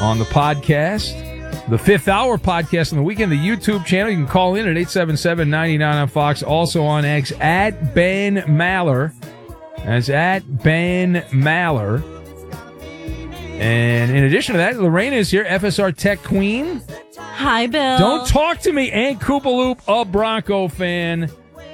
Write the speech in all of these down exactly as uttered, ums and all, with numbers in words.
on the podcast. The Fifth Hour podcast on the weekend, the YouTube channel. You can call in at eight seven seven, nine nine on Fox. Also on X, at Ben Maller. That's at Ben Maller. And in addition to that, Lorena is here, F S R Tech Queen. Hi, Bill. Don't talk to me, Aunt Koopaloop, a Bronco fan.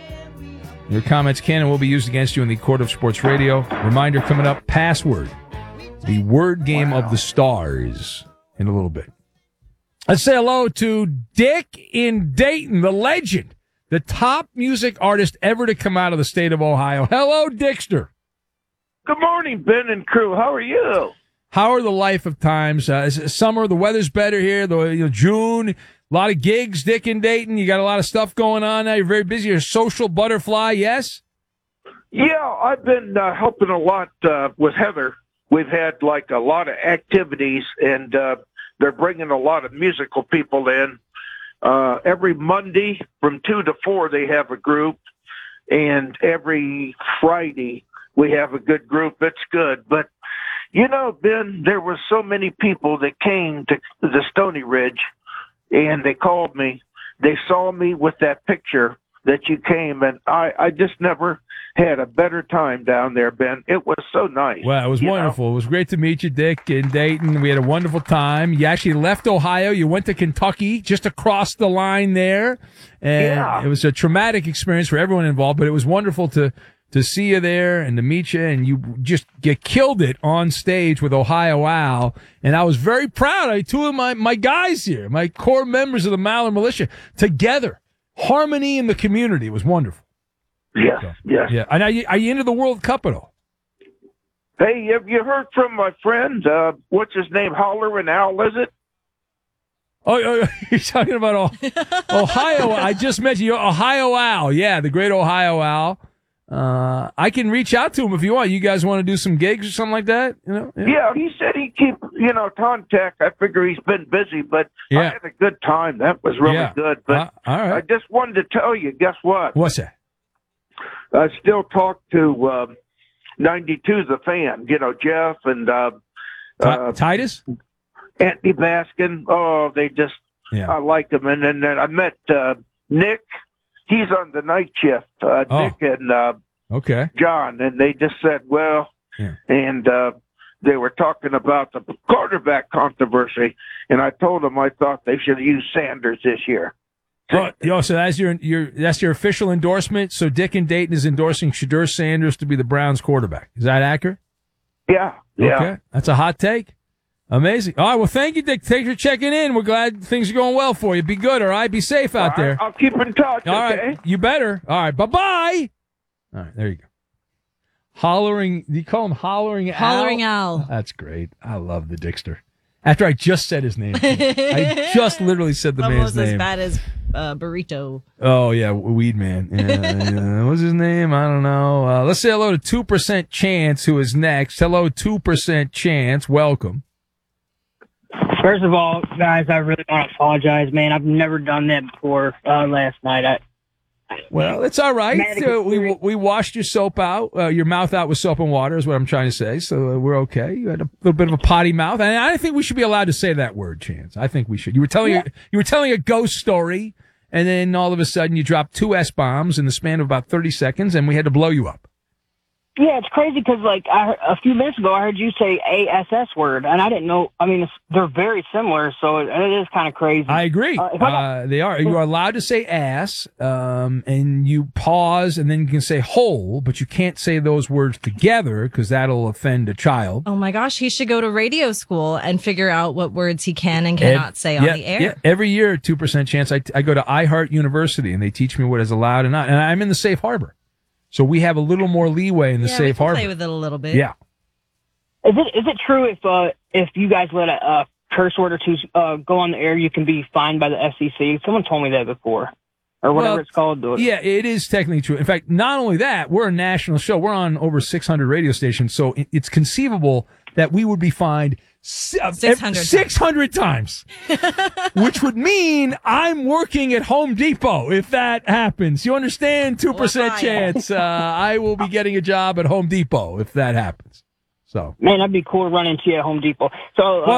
Your comments can and will be used against you in the Court of Sports Radio. Reminder coming up, password. The word game wow. of the stars in a little bit. Let's say hello to Dick in Dayton, the legend, the top music artist ever to come out of the state of Ohio. Hello, Dickster. Good morning, Ben and crew. How are you? How are the life of times? Uh, is summer, the weather's better here. The you know, June, a lot of gigs, Dick in Dayton. You got a lot of stuff going on now. You're very busy. You're a social butterfly, yes? Yeah, I've been uh, helping a lot uh, with Heather. We've had like a lot of activities, and uh, they're bringing a lot of musical people in. Uh, every Monday from two to four, they have a group, and every Friday we have a good group. It's good, but you know, Ben, there were so many people that came to the Stony Ridge, and they called me. They saw me with that picture that you came, and I, I just never had a better time down there, Ben. It was so nice. Well, it was wonderful. Know? It was great to meet you, Dick, in Dayton. We had a wonderful time. You actually left Ohio. You went to Kentucky, just across the line there. And yeah. It was a traumatic experience for everyone involved, but it was wonderful to to see you there and to meet you. And you just you killed it on stage with Ohio Al. And I was very proud. I had two of my, my guys here, my core members of the Maller Militia, together. Harmony in the community. It was wonderful. Yes, so, yes. Yeah. And are you, are you into the World Cup at all? Hey, have you heard from my friend, uh, what's his name, Hollering Al, is it? Oh, oh you're talking about Ohio. I just mentioned you, Ohio Al. Yeah, the great Ohio Al. Uh, I can reach out to him if you want. You guys want to do some gigs or something like that? You know? Yeah, yeah he said he'd keep, you know, contact. I figure he's been busy, but yeah. I had a good time. That was really yeah. good. But uh, all right. I just wanted to tell you, guess what? What's that? I still talk to um, ninety-two, the fan, you know, Jeff and uh, T- uh, Titus? Anthony Baskin. Oh, they just, yeah. I like them. And then I met uh, Nick. He's on the night shift, uh, oh. Nick and uh, okay. John. And they just said, well, yeah. and uh, they were talking about the quarterback controversy. And I told them I thought they should use Sanders this year. Oh, yo, so that's your your that's your official endorsement. So Dick in Dayton is endorsing Shedeur Sanders to be the Browns quarterback. Is that accurate? Yeah, yeah. Okay, that's a hot take. Amazing. All right, well, thank you, Dick. Thanks for checking in. We're glad things are going well for you. Be good, all right? Be safe out all there. Right, I'll keep in touch. All okay? right, you better. All right, bye bye. All right, there you go. Hollering. Do you call him Hollering Al? Hollering Al. That's great. I love the Dickster. After I just said his name, I just literally said the Almost man's name. as bad as uh, Burrito. Oh, yeah, Weed Man. Yeah, yeah. What's his name? I don't know. Uh, let's say hello to two percent Chance, who is next. Hello, two percent Chance. Welcome. First of all, guys, I really want to apologize, man. I've never done that before uh, last night. I, Well, it's all right. Uh, we we washed your soap out, uh, your mouth out with soap and water is what I'm trying to say. So uh, we're okay. You had a little bit of a potty mouth, and I think we should be allowed to say that word, Chance. I think we should. You were telling yeah. a, you were telling a ghost story, and then all of a sudden you dropped two S bombs in the span of about thirty seconds, and we had to blow you up. Yeah, it's crazy because like I, a few minutes ago I heard you say A S S word, and I didn't know. I mean, it's, they're very similar, so it, it is kind of crazy. I agree. Uh, I got, uh, they are. You are allowed to say ass, um, and you pause, and then you can say hole, but you can't say those words together because that'll offend a child. Oh my gosh, he should go to radio school and figure out what words he can and cannot Ed, say on yeah, the air. Yeah. Every year, two percent Chance. I, I go to iHeart University, and they teach me what is allowed and not, and I'm in the safe harbor. So we have a little more leeway in the yeah, safe we can harbor. Play with it a little bit. Yeah. Is it is it true if uh if you guys let a, a curse word or two uh, go on the air, you can be fined by the F C C? Someone told me that before, or whatever well, it's called. Yeah, it is technically true. In fact, not only that, we're a national show. We're on over six hundred radio stations, so it's conceivable that we would be fined six hundred, six hundred times, which would mean I'm working at Home Depot if that happens. You understand? two percent chance uh, I will be getting a job at Home Depot if that happens. So, man, that'd be cool to run into you at Home Depot. So, uh, well,